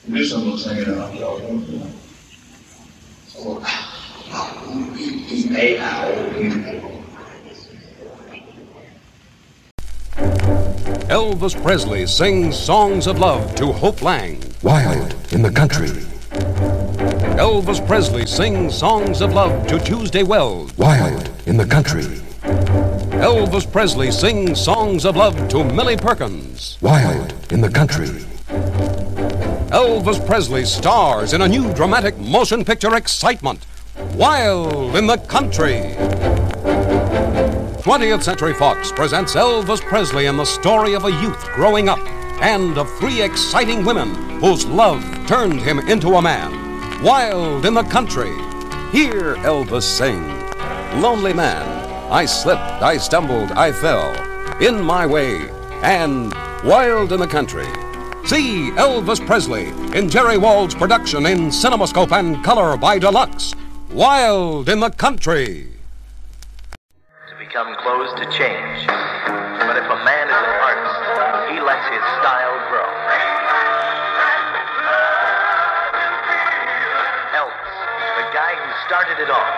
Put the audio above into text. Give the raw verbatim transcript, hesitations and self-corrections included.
Newsom looks like an outlaw. So, hey, Elvis Presley sings songs of love to Hope Lang. Wild in the country. Elvis Presley sings songs of love to Tuesday Wells. Wild in the country. Elvis Presley sings songs of love to Millie Perkins. Wild in the country. Elvis Presley stars in a new dramatic motion picture excitement, Wild in the Country. twentieth Century Fox presents Elvis Presley in the story of a youth growing up and of three exciting women whose love turned him into a man. Wild in the Country. Hear Elvis sing, Lonely Man, I slipped, I stumbled, I fell, In My Way, and Wild in the Country. See Elvis Presley in Jerry Wald's production in CinemaScope and Color by Deluxe, Wild in the Country. To become clothes to change. But if a man is an artist, he lets his style grow. Elvis, the guy who started it all,